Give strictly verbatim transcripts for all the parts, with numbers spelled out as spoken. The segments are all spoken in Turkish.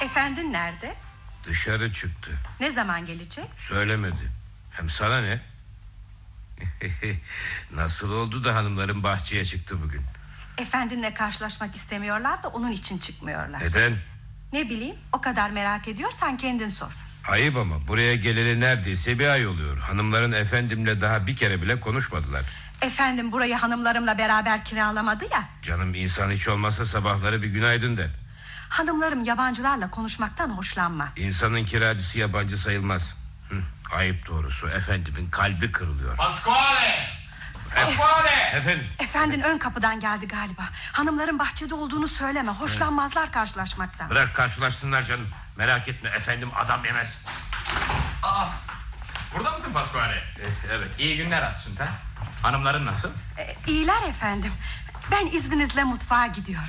Efendin nerede? Dışarı çıktı. Ne zaman gelecek? Söylemedi. Hem sana ne? Nasıl oldu da hanımların bahçeye çıktı bugün? Efendinle karşılaşmak istemiyorlar da onun için çıkmıyorlar. Neden? Ne bileyim, o kadar merak ediyorsan kendin sor. Ayıp ama buraya geleli neredeyse bir ay oluyor. Hanımların efendimle daha bir kere bile konuşmadılar. Efendim burayı hanımlarımla beraber kiralamadı ya. Canım, insan hiç olmazsa sabahları bir günaydın der. Hanımlarım yabancılarla konuşmaktan hoşlanmaz. İnsanın kiracısı yabancı sayılmaz. Hı, ayıp doğrusu, efendimin kalbi kırılıyor. Pasquale! Pasquale! Efendim? Efendin ön kapıdan geldi galiba. Hanımların bahçede olduğunu söyleme. Hoşlanmazlar karşılaşmaktan. Bırak karşılaşsınlar canım. Merak etme, efendim adam yemez. Aa, burada mısın Pasquale? Eh, evet. İyi günler Assunta. Hanımların nasıl? Ee, iyiler efendim. Ben izninizle mutfağa gidiyorum.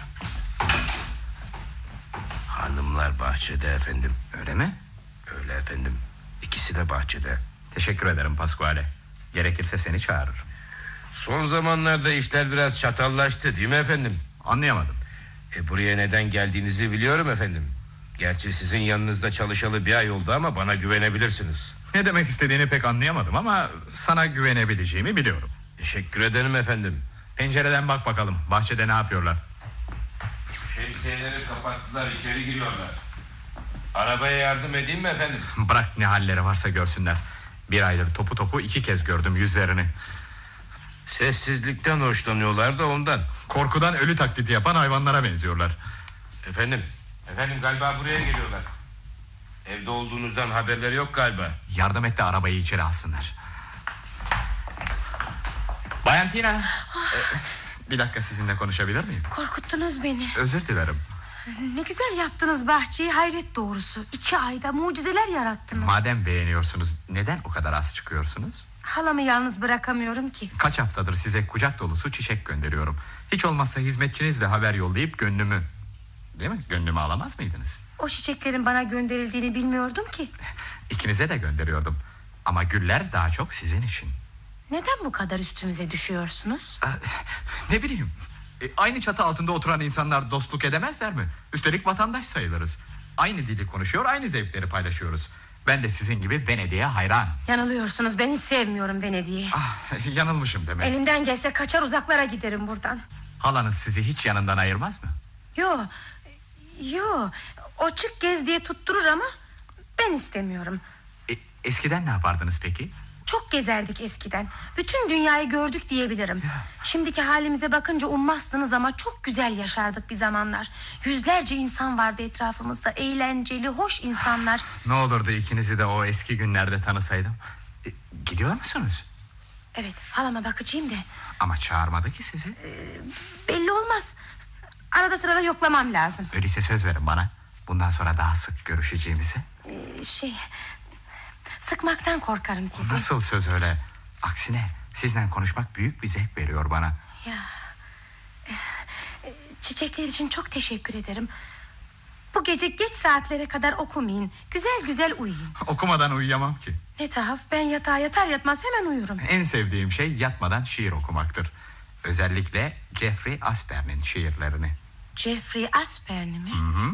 Hanımlar bahçede efendim. Öyle mi? Öyle efendim. İkisi de bahçede. Teşekkür ederim Pasquale. Gerekirse seni çağırır. Son zamanlarda işler biraz çatallaştı değil mi efendim? Anlayamadım. E buraya neden geldiğinizi biliyorum efendim. Gerçi sizin yanınızda çalışalı bir ay oldu ama bana güvenebilirsiniz. Ne demek istediğini pek anlayamadım ama sana güvenebileceğimi biliyorum. Teşekkür ederim efendim. Pencereden bak bakalım, bahçede ne yapıyorlar? Şemsiyeleri kapattılar, içeri giriyorlar. Arabaya yardım edeyim mi efendim? Bırak, ne halleri varsa görsünler. Bir aydır topu topu iki kez gördüm yüzlerini. Sessizlikten hoşlanıyorlar da ondan. Korkudan ölü taklidi yapan hayvanlara benziyorlar. Efendim, efendim galiba buraya geliyorlar. Evde olduğunuzdan haberleri yok galiba. Yardım et de arabayı içeri alsınlar. Bayan Tina, e, bir dakika sizinle konuşabilir miyim? Korkuttunuz beni. Özür dilerim. Ne güzel yaptınız bahçeyi, hayret doğrusu. İki ayda mucizeler yarattınız. Madem beğeniyorsunuz, neden o kadar az çıkıyorsunuz? Halamı yalnız bırakamıyorum ki. Kaç haftadır size kucak dolusu çiçek gönderiyorum. Hiç olmazsa hizmetçinizle haber yollayıp gönlümü... Değil mi? Gönlümü alamaz mıydınız? O çiçeklerin bana gönderildiğini bilmiyordum ki. İkinize de gönderiyordum. Ama güller daha çok sizin için. Neden bu kadar üstümüze düşüyorsunuz? Ne bileyim. E, aynı çatı altında oturan insanlar dostluk edemezler mi? Üstelik vatandaş sayılırız. Aynı dili konuşuyor, aynı zevkleri paylaşıyoruz. Ben de sizin gibi Venedik'e hayran. Yanılıyorsunuz, ben hiç sevmiyorum Venedik'i. Ah, yanılmışım demek. Elinden gelse kaçar uzaklara giderim buradan. Halanız sizi hiç yanından ayırmaz mı? Yo, yo, o çık gez diye tutturur ama ben istemiyorum. E, eskiden ne yapardınız peki? Çok gezerdik eskiden. Bütün dünyayı gördük diyebilirim. Şimdiki halimize bakınca ummazsınız ama çok güzel yaşardık bir zamanlar. Yüzlerce insan vardı etrafımızda. Eğlenceli, hoş insanlar. Ne olurdu ikinizi de o eski günlerde tanısaydım. E, gidiyor musunuz? Evet, halama bakacağım de. Ama çağırmadı ki sizi. Ee, belli olmaz. Arada sırada yoklamam lazım. Öyleyse söz verin bana. Bundan sonra daha sık görüşeceğimize. Ee, şey... Sıkmaktan korkarım sizi. Nasıl söz öyle? Aksine sizinle konuşmak büyük bir zevk veriyor bana. Ya, çiçekler için çok teşekkür ederim. Bu gece geç saatlere kadar okumayın. Güzel güzel uyuyun. Okumadan uyuyamam ki. Ne tuhaf, ben yatağa yatar yatmaz hemen uyurum. En sevdiğim şey yatmadan şiir okumaktır. Özellikle Jeffrey Asper'in şiirlerini. Jeffrey Asper'ni mi? Hı hı.